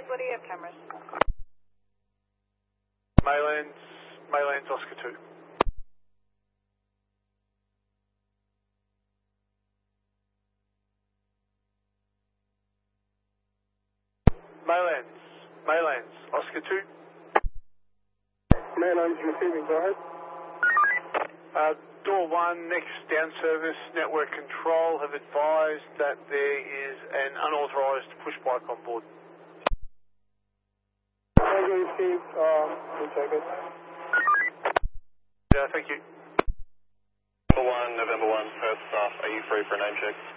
what do you have cameras? Maylands Oscar 2. Maylands Oscar 2. Maylands receiving, go ahead. Door 1, next down service, network control have advised that there is an unauthorised push bike on board. Okay, received, we'll check it. Yeah, thank you. November 1, first staff, are you free for a name check?